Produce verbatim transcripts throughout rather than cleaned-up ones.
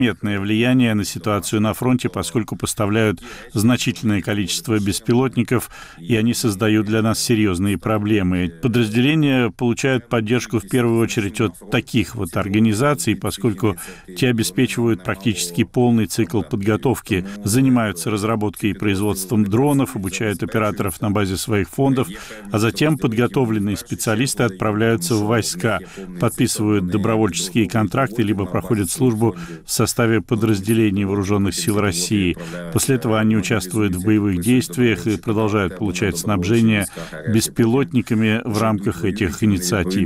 заметное влияние на ситуацию на фронте, поскольку поставляют значительное количество беспилотников, и они создают для нас серьезные проблемы. Подразделения получают поддержку в первую очередь от таких вот организаций, поскольку те обеспечивают практически полный цикл подготовки, занимаются разработкой и производством дронов, обучают операторов на базе своих фондов, а затем подготовленные специалисты отправляются в войска, подписывают добровольческие контракты, либо проходят службу в составе подразделений Вооруженных сил России. После этого они участвуют в боевых действиях и продолжают получать снабжение беспилотниками в рамках этих инициатив.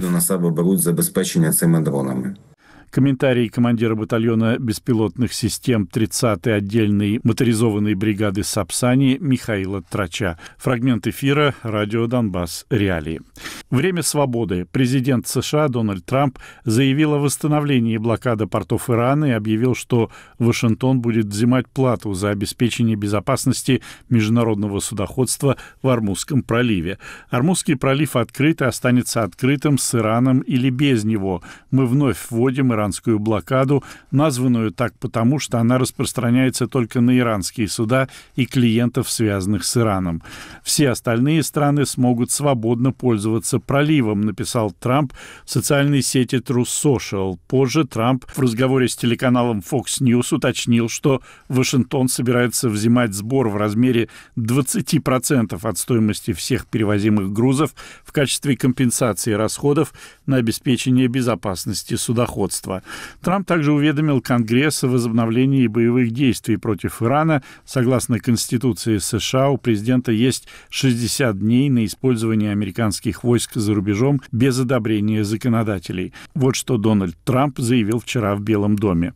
Комментарий командира батальона беспилотных систем тридцатой отдельной моторизованной бригады Сапсани Михаила Трача. Фрагмент эфира «Радио Донбасс. Реалии». Время свободы. Президент США Дональд Трамп заявил о восстановлении блокады портов Ирана и объявил, что Вашингтон будет взимать плату за обеспечение безопасности международного судоходства в Ормузском проливе. Ормузский пролив открыт и останется открытым с Ираном или без него. Мы вновь вводим Иран блокаду, названную так потому, что она распространяется только на иранские суда и клиентов, связанных с Ираном. Все остальные страны смогут свободно пользоваться проливом, написал Трамп в социальной сети Truth Social. Позже Трамп в разговоре с телеканалом Fox News уточнил, что Вашингтон собирается взимать сбор в размере двадцать процентов от стоимости всех перевозимых грузов в качестве компенсации расходов на обеспечение безопасности судоходства. Трамп также уведомил Конгресс о возобновлении боевых действий против Ирана. Согласно Конституции США, у президента есть шестьдесят дней на использование американских войск за рубежом без одобрения законодателей. Вот что Дональд Трамп заявил вчера в Белом доме.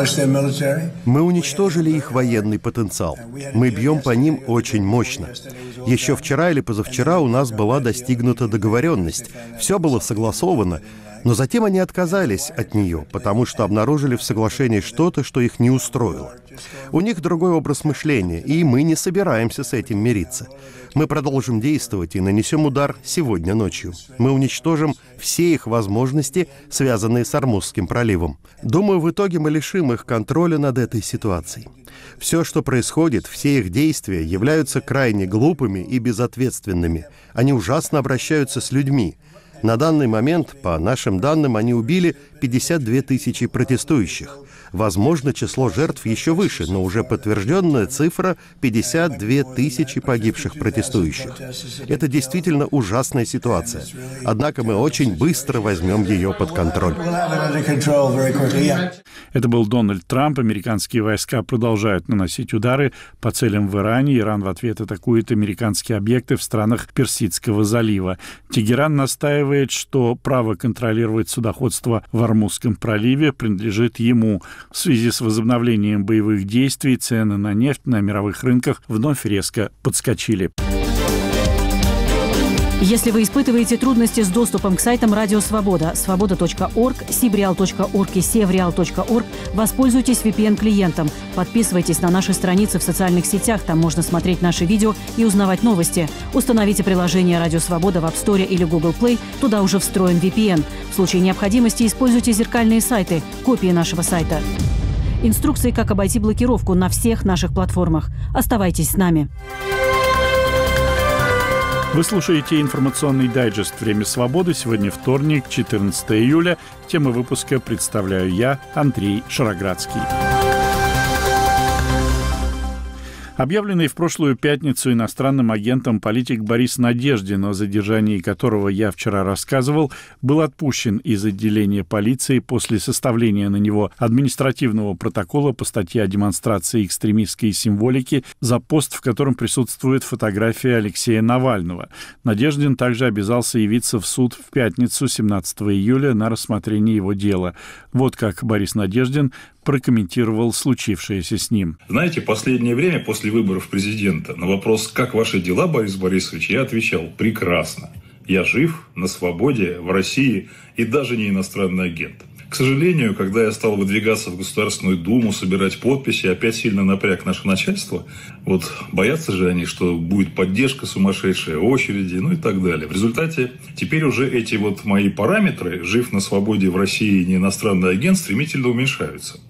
Мы уничтожили их военный потенциал. Мы бьем по ним очень мощно. Еще вчера или позавчера у нас была достигнута договоренность. Все было согласовано. Но затем они отказались от нее, потому что обнаружили в соглашении что-то, что их не устроило. У них другой образ мышления, и мы не собираемся с этим мириться. Мы продолжим действовать и нанесем удар сегодня ночью. Мы уничтожим все их возможности, связанные с Ормузским проливом. Думаю, в итоге мы лишим их контроля над этой ситуацией. Все, что происходит, все их действия являются крайне глупыми и безответственными. Они ужасно обращаются с людьми. На данный момент, по нашим данным, они убили пятьдесят две тысячи протестующих. Возможно, число жертв еще выше, но уже подтвержденная цифра – пятьдесят две тысячи погибших протестующих. Это действительно ужасная ситуация. Однако мы очень быстро возьмем ее под контроль. Это был Дональд Трамп. Американские войска продолжают наносить удары по целям в Иране. Иран в ответ атакует американские объекты в странах Персидского залива. Тегеран настаивает, что право контролировать судоходство в Ормузском проливе принадлежит ему. В связи с возобновлением боевых действий цены на нефть на мировых рынках вновь резко подскочили. Если вы испытываете трудности с доступом к сайтам Радио Свобода, свобода точка орг, сибреал точка орг и севреал точка орг, воспользуйтесь ви пи эн-клиентом. Подписывайтесь на наши страницы в социальных сетях, там можно смотреть наши видео и узнавать новости. Установите приложение Радио Свобода в App Store или Google Play, туда уже встроен ви пи эн. В случае необходимости используйте зеркальные сайты, копии нашего сайта. Инструкции, как обойти блокировку на всех наших платформах. Оставайтесь с нами. Вы слушаете информационный дайджест «Время свободы». Сегодня вторник, четырнадцатое июля. Тему выпуска представляю я, Андрей Шароградский. Объявленный в прошлую пятницу иностранным агентом политик Борис Надеждин, о задержании которого я вчера рассказывал, был отпущен из отделения полиции после составления на него административного протокола по статье о демонстрации экстремистской символики за пост, в котором присутствует фотография Алексея Навального. Надеждин также обязался явиться в суд в пятницу, семнадцатого июля, на рассмотрение его дела. Вот как Борис Надеждин прокомментировал случившееся с ним. Знаете, последнее время после выборов президента на вопрос «Как ваши дела, Борис Борисович?», я отвечал: прекрасно. Я жив, на свободе, в России и даже не иностранный агент. К сожалению, когда я стал выдвигаться в Государственную Думу, собирать подписи, опять сильно напряг наше начальство. Вот боятся же они, что будет поддержка сумасшедшая, очереди, ну и так далее. В результате теперь уже эти вот мои параметры, жив на свободе в России, не иностранный агент, стремительно уменьшаются.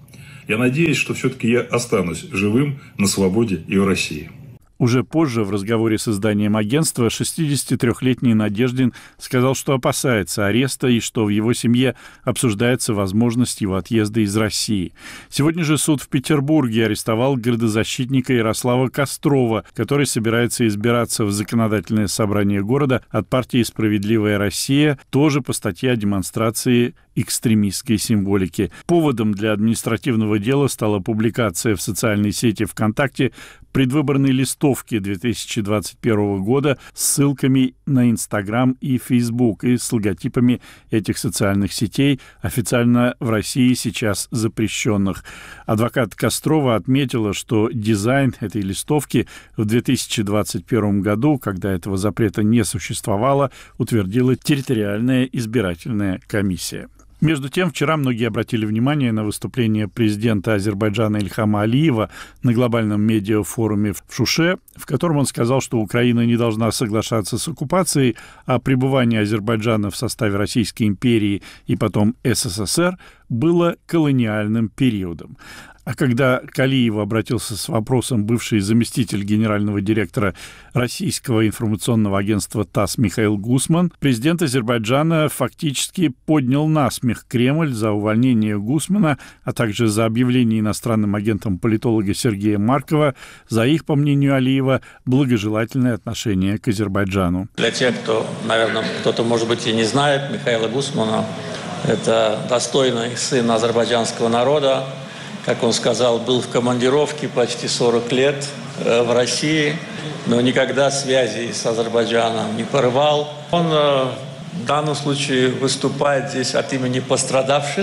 Я надеюсь, что все-таки я останусь живым на свободе и в России. Уже позже в разговоре с изданием агентства шестидесятитрёхлетний Надеждин сказал, что опасается ареста и что в его семье обсуждается возможность его отъезда из России. Сегодня же суд в Петербурге арестовал градозащитника Ярослава Кострова, который собирается избираться в законодательное собрание города от партии «Справедливая Россия», тоже по статье о демонстрации экстремистской символики. Поводом для административного дела стала публикация в социальной сети ВКонтакте предвыборной листовки две тысячи двадцать первого года с ссылками на Инстаграм и Фейсбук и с логотипами этих социальных сетей, официально в России сейчас запрещенных. Адвокат Кострова отметила, что дизайн этой листовки в две тысячи двадцать первом году, когда этого запрета не существовало, утвердила территориальная избирательная комиссия. Между тем, вчера многие обратили внимание на выступление президента Азербайджана Ильхама Алиева на глобальном медиафоруме в Шуше, в котором он сказал, что Украина не должна соглашаться с оккупацией, а пребывание Азербайджана в составе Российской империи и потом СССР было колониальным периодом. А когда к Алиеву обратился с вопросом бывший заместитель генерального директора российского информационного агентства ТАСС Михаил Гусман, президент Азербайджана фактически поднял насмех Кремль за увольнение Гусмана, а также за объявление иностранным агентом политолога Сергея Маркова за их, по мнению Алиева, благожелательное отношение к Азербайджану. Для тех, кто, наверное, кто-то, может быть, и не знает Михаила Гусмана, это достойный сын азербайджанского народа. Как он сказал, был в командировке почти сорок лет в России, но никогда связи с Азербайджаном не порвал. Он в данном случае выступает здесь от имени пострадавших.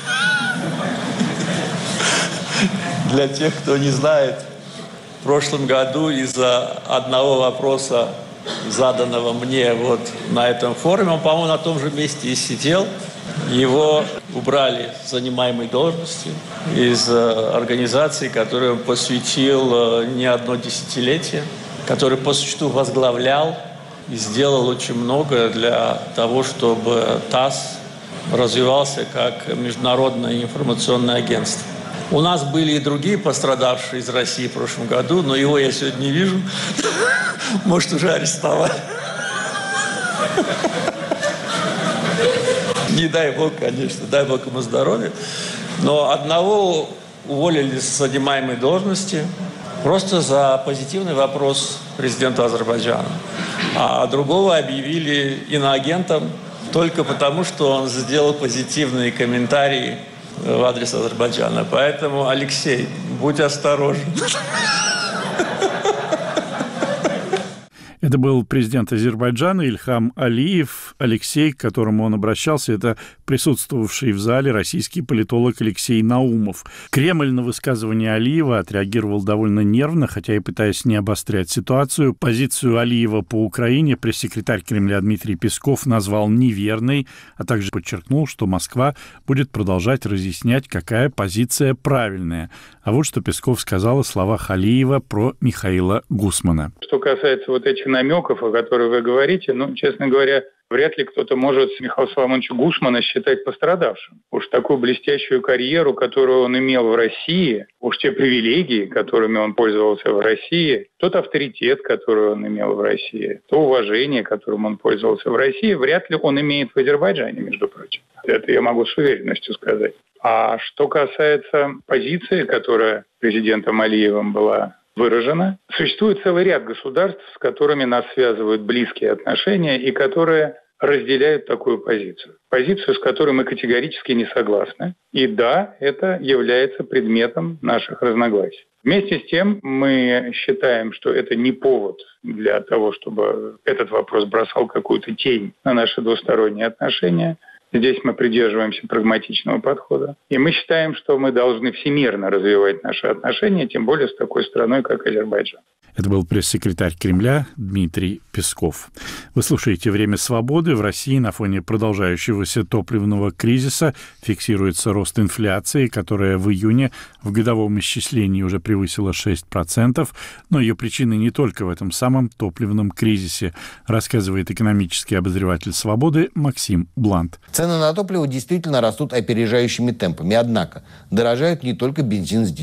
Для тех, кто не знает, в прошлом году из-за одного вопроса, заданного мне вот на этом форуме, он, по-моему, на том же месте и сидел. Его убрали с занимаемой должности из организации, которой он посвятил не одно десятилетие, который по существу возглавлял и сделал очень много для того, чтобы ТАСС развивался как международное информационное агентство. У нас были и другие пострадавшие из России в прошлом году, но его я сегодня не вижу. Может, уже арестовали. Не дай бог, конечно, дай бог ему здоровья. Но одного уволили с занимаемой должности просто за позитивный вопрос президента Азербайджана. А другого объявили иноагентом только потому, что он сделал позитивные комментарии в адрес Азербайджана. Поэтому, Алексей, будь осторожен. Это был президент Азербайджана Ильхам Алиев. Алексей, к которому он обращался, это присутствовавший в зале российский политолог Алексей Наумов. Кремль на высказывание Алиева отреагировал довольно нервно, хотя и пытаясь не обострять ситуацию. Позицию Алиева по Украине пресс-секретарь Кремля Дмитрий Песков назвал неверной, а также подчеркнул, что Москва будет продолжать разъяснять, какая позиция правильная. А вот что Песков сказал о словах Алиева про Михаила Гусмана. Что касается вот этих намеков, о которых вы говорите, ну, честно говоря, вряд ли кто-то может Михаила Соломоновича Гусмана считать пострадавшим. Уж такую блестящую карьеру, которую он имел в России, уж те привилегии, которыми он пользовался в России, тот авторитет, который он имел в России, то уважение, которым он пользовался в России, вряд ли он имеет в Азербайджане, между прочим. Это я могу с уверенностью сказать. А что касается позиции, которая президентом Алиевым была выражена, существует целый ряд государств, с которыми нас связывают близкие отношения и которые разделяют такую позицию. Позицию, с которой мы категорически не согласны. И да, это является предметом наших разногласий. Вместе с тем мы считаем, что это не повод для того, чтобы этот вопрос бросал какую-то тень на наши двусторонние отношения. Здесь мы придерживаемся прагматичного подхода. И мы считаем, что мы должны всемирно развивать наши отношения, тем более с такой страной, как Азербайджан. Это был пресс-секретарь Кремля Дмитрий Песков. Вы слушаете «Время свободы». В России на фоне продолжающегося топливного кризиса фиксируется рост инфляции, которая в июне в годовом исчислении уже превысила шесть процентов. Но ее причины не только в этом самом топливном кризисе, рассказывает экономический обозреватель «Свободы» Максим Блант. Цены на топливо действительно растут опережающими темпами. Однако дорожают не только бензин с дизелем.